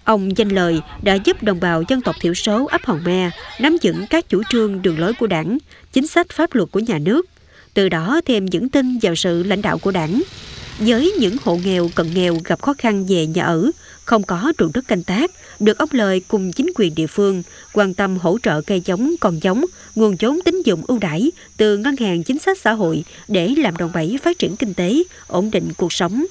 Ông dành lời đã giúp đồng bào dân tộc thiểu số ấp Hòn Me nắm vững các chủ trương đường lối của Đảng, chính sách pháp luật của nhà nước, từ đó thêm vững tin vào sự lãnh đạo của Đảng. Với những hộ nghèo cận nghèo gặp khó khăn về nhà ở, không có ruộng đất canh tác, được ông Lời cùng chính quyền địa phương quan tâm hỗ trợ cây giống, con giống, nguồn vốn tín dụng ưu đãi từ ngân hàng chính sách xã hội để làm đòn bẩy phát triển kinh tế, ổn định cuộc sống.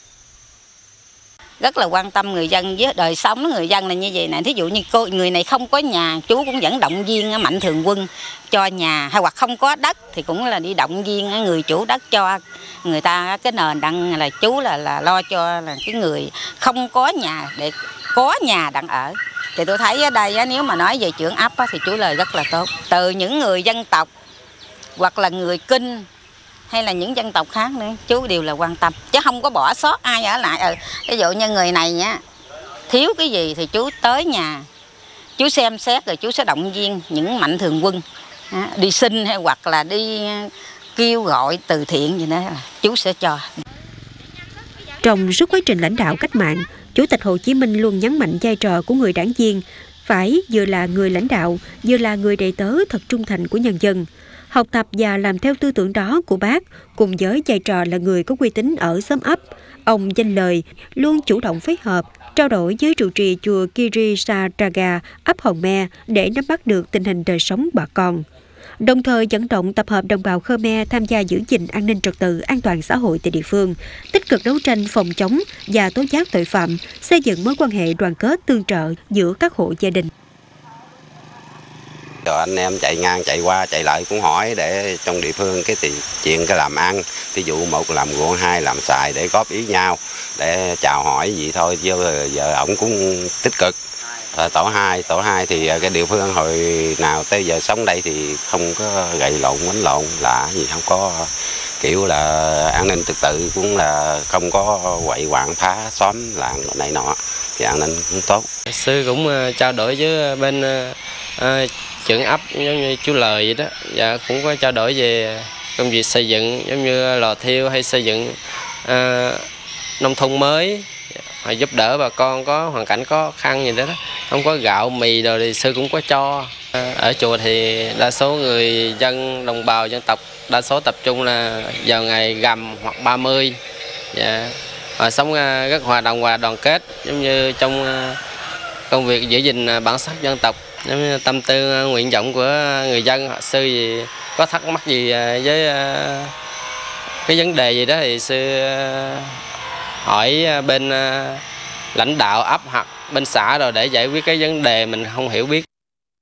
Rất là quan tâm người dân với đời sống người dân là như vậy nè. Thí dụ như người này không có nhà, chú cũng vẫn động viên mạnh thường quân cho nhà, hay hoặc không có đất thì cũng là đi động viên người chủ đất cho người ta cái nền đặng là chú là lo cho là cái người không có nhà để có nhà đặng ở. Thì tôi thấy ở đây nếu mà nói về trưởng ấp thì chú Lời rất là tốt. Từ những người dân tộc hoặc là người Kinh hay là những dân tộc khác nữa, chú đều là quan tâm, chứ không có bỏ sót ai ở lại. Ví dụ như người này nhá, thiếu cái gì thì chú tới nhà, chú xem xét rồi chú sẽ động viên những mạnh thường quân đi xin hay hoặc là đi kêu gọi từ thiện gì đó, chú sẽ cho. Trong suốt quá trình lãnh đạo cách mạng, Chủ tịch Hồ Chí Minh luôn nhấn mạnh vai trò của người đảng viên, phải vừa là người lãnh đạo, vừa là người đầy tớ thật trung thành của nhân dân. Học tập và làm theo tư tưởng đó của Bác, cùng với vai trò là người có uy tín ở xóm ấp, ông dành lời luôn chủ động phối hợp, trao đổi với trụ trì chùa Kiri Saraga, ấp Hòn Me để nắm bắt được tình hình đời sống bà con. Đồng thời vận động tập hợp đồng bào Khmer tham gia giữ gìn an ninh trật tự, an toàn xã hội tại địa phương, tích cực đấu tranh phòng chống và tố giác tội phạm, xây dựng mối quan hệ đoàn kết tương trợ giữa các hộ gia đình. Rồi anh em chạy ngang chạy qua chạy lại cũng hỏi để trong địa phương cái chuyện cái làm ăn, ví dụ một làm ruộng, hai làm xài để góp ý nhau để chào hỏi gì thôi, chứ giờ ổng cũng tích cực. Tổ 2 thì cái địa phương hồi nào tới giờ sống đây thì không có gậy lộn đánh lộn là gì, không có kiểu là an ninh trật tự, cũng là không có quậy quạng phá xóm làng này nọ, thì an ninh cũng tốt. Sư cũng trao đổi với bên trưởng ấp giống như chú Lời vậy đó, và cũng có trao đổi về công việc xây dựng giống như lò thiêu hay xây dựng nông thôn mới, hoặc giúp đỡ bà con có hoàn cảnh khó khăn gì đó, không có gạo mì rồi thì sư cũng có cho. Ở chùa thì đa số người dân đồng bào dân tộc đa số tập trung là vào ngày rằm hoặc 30, họ sống rất hòa đồng và đoàn kết, giống như trong công việc giữ gìn bản sắc dân tộc. Giống như tâm tư nguyện vọng của người dân, họ sư gì có thắc mắc gì với cái vấn đề gì đó thì sư hỏi bên lãnh đạo ấp hoặc bên xã rồi để giải quyết cái vấn đề mình không hiểu biết.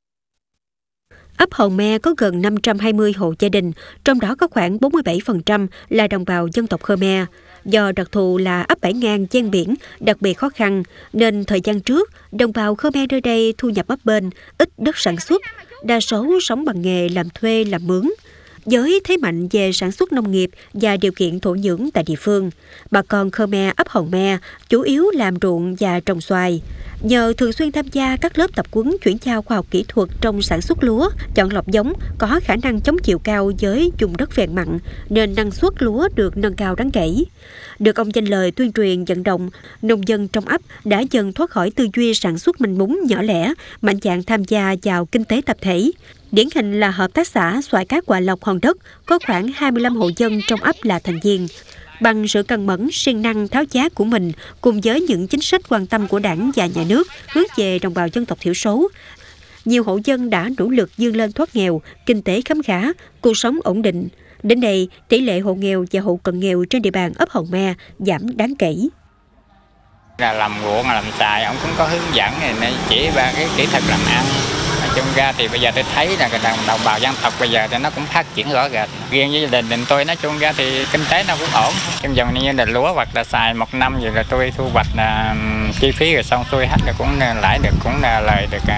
Ấp Hòn Me có gần 520 hộ gia đình, trong đó có khoảng 47% là đồng bào dân tộc Khmer. Do đặc thù là ấp bãi ngang ven biển, đặc biệt khó khăn, nên thời gian trước, đồng bào Khmer nơi đây thu nhập bấp bênh, ít đất sản xuất, đa số sống bằng nghề làm thuê, làm mướn. Với thế mạnh về sản xuất nông nghiệp và điều kiện thổ nhưỡng tại địa phương, bà con Khmer ấp Hòn Me chủ yếu làm ruộng và trồng xoài. Nhờ thường xuyên tham gia các lớp tập huấn chuyển giao khoa học kỹ thuật trong sản xuất lúa, chọn lọc giống có khả năng chống chịu cao với vùng đất phèn mặn, nên năng suất lúa được nâng cao đáng kể. Được ông dành lời tuyên truyền vận động, nông dân trong ấp đã dần thoát khỏi tư duy sản xuất manh mún nhỏ lẻ, mạnh dạn tham gia vào kinh tế tập thể. Điển hình là hợp tác xã xoài cát Hòa Lộc Hòn Đất có khoảng 25 hộ dân trong ấp là thành viên. Bằng sự cần mẫn, siêng năng, tháo vát của mình, cùng với những chính sách quan tâm của Đảng và Nhà nước hướng về đồng bào dân tộc thiểu số, nhiều hộ dân đã nỗ lực vươn lên thoát nghèo, kinh tế khấm khá, cuộc sống ổn định. Đến đây, tỷ lệ hộ nghèo và hộ cận nghèo trên địa bàn ấp Hòn Me giảm đáng kể. Làm ruộng, làm xài, ông cũng có hướng dẫn này, chỉ ba cái kỹ thuật làm ăn. Nói chung ra thì bây giờ tôi thấy là đồng bào dân tộc bây giờ thì nó cũng phát triển rõ rệt. Riêng với gia đình tôi nói chung ra thì kinh tế nó cũng ổn. Trong vòng như là lúa hoặc là xài một năm vậy là tôi thu hoạch là chi phí rồi xong xuôi hết, là cũng lãi được, cũng là lời được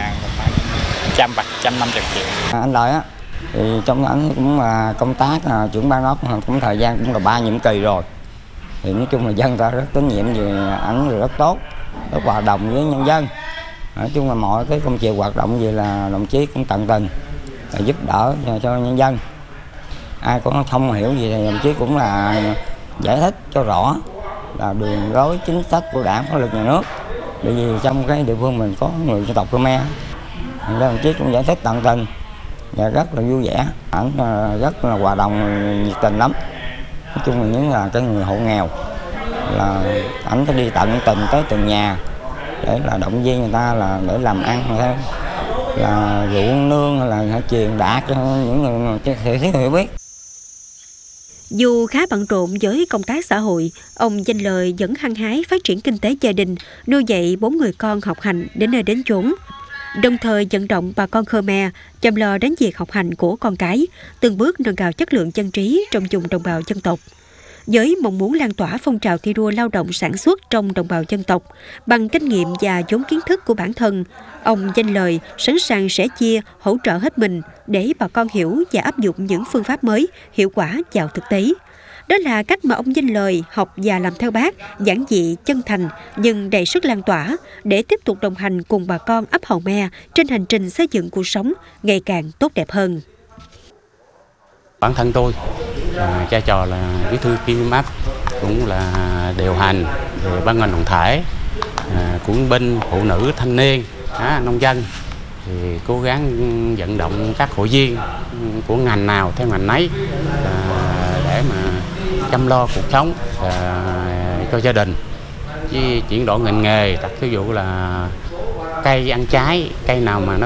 150 triệu. Anh Lợi á, thì trong ảnh cũng là công tác trưởng ban ấp cũng thời gian cũng là 3 nhiệm kỳ rồi. Thì nói chung là dân ta rất tín nhiệm về ảnh, rất tốt, rất hòa đồng với nhân dân. Nói chung là mọi cái công việc hoạt động gì là đồng chí cũng tận tình giúp đỡ cho nhân dân. Ai có không hiểu gì thì đồng chí cũng là giải thích cho rõ là đường lối chính sách của Đảng, pháp luật nhà nước Bởi vì trong cái địa phương mình có người dân tộc Khmer, đồng chí cũng giải thích tận tình và rất là vui vẻ. Ảnh rất là hòa đồng, nhiệt tình lắm. Nói chung là những là cái người hộ nghèo là ảnh có đi tận tình tới từng nhà để là động viên người ta là để làm ăn thôi, là ruộng nương hay là truyền đạt cho những người thiếu hiểu biết. Dù khá bận rộn với công tác xã hội, ông Danh Lời vẫn hăng hái phát triển kinh tế gia đình, nuôi dạy 4 người con học hành đến nơi đến chốn. Đồng thời vận động bà con Khmer chăm lo đến việc học hành của con cái, từng bước nâng cao chất lượng dân trí trong vùng đồng bào dân tộc. Với mong muốn lan tỏa phong trào thi đua lao động sản xuất trong đồng bào dân tộc, bằng kinh nghiệm và vốn kiến thức của bản thân, ông Danh Lời sẵn sàng sẻ chia, hỗ trợ hết mình để bà con hiểu và áp dụng những phương pháp mới, hiệu quả vào thực tế. Đó là cách mà ông Danh Lời học và làm theo Bác, giản dị, chân thành nhưng đầy sức lan tỏa để tiếp tục đồng hành cùng bà con ấp Hầu Me trên hành trình xây dựng cuộc sống ngày càng tốt đẹp hơn. Bản thân tôi vai trò là bí thư kiêm ấp, cũng là điều hành về ban ngành đoàn thể, cũng bên phụ nữ, thanh niên, nông dân, thì cố gắng vận động các hội viên của ngành nào theo ngành nấy để mà chăm lo cuộc sống cho gia đình, với chuyển đổi ngành nghề. Đặt ví dụ là cây ăn trái, cây nào mà nó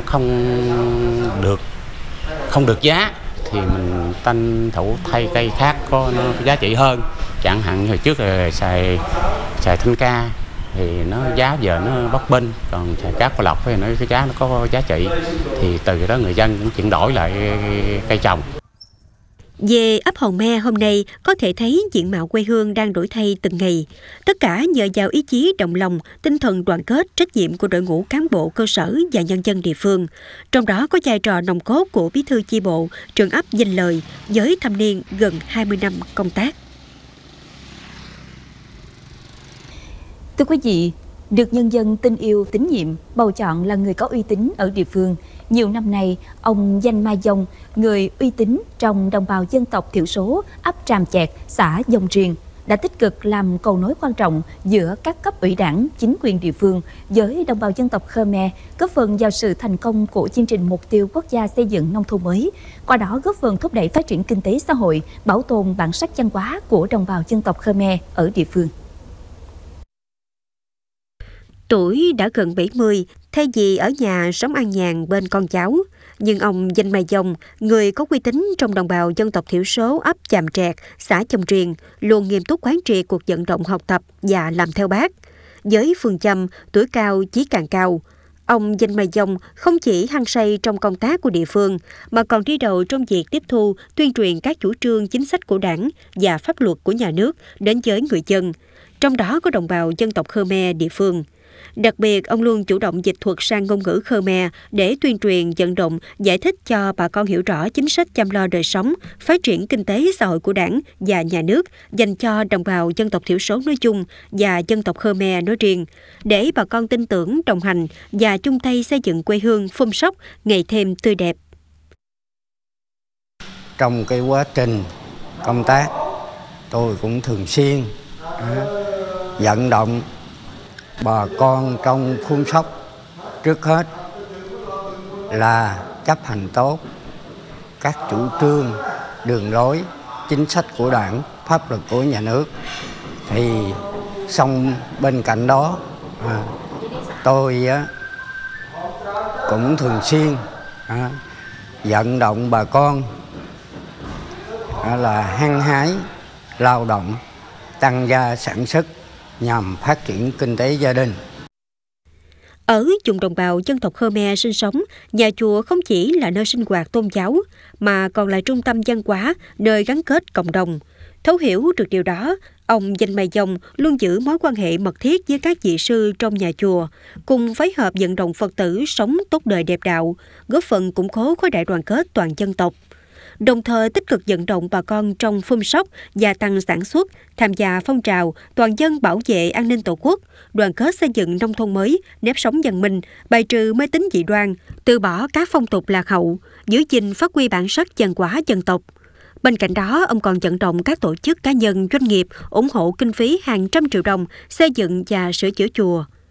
không được giá thì mình tranh thủ thay cây khác có giá trị hơn. Chẳng hạn hồi trước là xài thanh ca thì nó giá giờ nó bấp bênh, còn xài cát của lộc thì nó cái giá nó có giá trị, thì từ đó người dân cũng chuyển đổi lại cây trồng. Về ấp Hầu Me hôm nay có thể thấy diện mạo quê hương đang đổi thay từng ngày. Tất cả nhờ vào ý chí đồng lòng, tinh thần đoàn kết, trách nhiệm của đội ngũ cán bộ cơ sở và nhân dân địa phương. Trong đó có vai trò nòng cốt của bí thư chi bộ, trưởng ấp Danh Lời với thâm niên gần 20 năm công tác. Thưa quý vị, được nhân dân tin yêu, tín nhiệm, bầu chọn là người có uy tín ở địa phương. Nhiều năm nay, ông Danh Mai Dông, người uy tín trong đồng bào dân tộc thiểu số ấp Tràm Chẹt, xã Dông Riềng, đã tích cực làm cầu nối quan trọng giữa các cấp ủy đảng, chính quyền địa phương với đồng bào dân tộc Khmer, góp phần vào sự thành công của chương trình mục tiêu quốc gia xây dựng nông thôn mới, qua đó góp phần thúc đẩy phát triển kinh tế xã hội, bảo tồn bản sắc văn hóa của đồng bào dân tộc Khmer ở địa phương. Tuổi đã gần 70, thay vì ở nhà sống an nhàn bên con cháu, nhưng ông Danh Mai Dông, người có uy tín trong đồng bào dân tộc thiểu số ấp Tràm Trẹt, xã Dông Riềng, luôn nghiêm túc quán triệt cuộc vận động học tập và làm theo Bác. Với phương châm tuổi cao chí càng cao, ông Danh Mai Dông không chỉ hăng say trong công tác của địa phương, mà còn đi đầu trong việc tiếp thu, tuyên truyền các chủ trương chính sách của Đảng và pháp luật của nhà nước đến với người dân, trong đó có đồng bào dân tộc Khmer địa phương. Đặc biệt, ông luôn chủ động dịch thuật sang ngôn ngữ Khmer để tuyên truyền, vận động, giải thích cho bà con hiểu rõ chính sách chăm lo đời sống, phát triển kinh tế xã hội của Đảng và nhà nước dành cho đồng bào dân tộc thiểu số nói chung và dân tộc Khmer nói riêng, để bà con tin tưởng, đồng hành và chung tay xây dựng quê hương Phun Sóc ngày thêm tươi đẹp. Trong cái quá trình công tác, tôi cũng thường xuyên vận động bà con trong Phun Sóc trước hết là chấp hành tốt các chủ trương, đường lối, chính sách của Đảng, pháp luật của nhà nước. Thì song bên cạnh đó tôi cũng thường xuyên vận động bà con là hăng hái lao động, tăng gia sản xuất nhằm phát triển kinh tế gia đình. Ở vùng đồng bào dân tộc Khmer sinh sống, nhà chùa không chỉ là nơi sinh hoạt tôn giáo, mà còn là trung tâm văn hóa, nơi gắn kết cộng đồng. Thấu hiểu được điều đó, ông Danh Mai Dông luôn giữ mối quan hệ mật thiết với các vị sư trong nhà chùa, cùng phối hợp vận động Phật tử sống tốt đời đẹp đạo, góp phần củng cố khối đại đoàn kết toàn dân tộc. Đồng thời tích cực vận động bà con trong Phun Sóc gia tăng sản xuất, tham gia phong trào toàn dân bảo vệ an ninh Tổ quốc, đoàn kết xây dựng nông thôn mới, nếp sống văn minh, bài trừ mê tín dị đoan, từ bỏ các phong tục lạc hậu, giữ gìn phát huy bản sắc văn hóa dân tộc. Bên cạnh đó, ông còn vận động các tổ chức cá nhân, doanh nghiệp ủng hộ kinh phí hàng trăm triệu đồng xây dựng và sửa chữa chùa.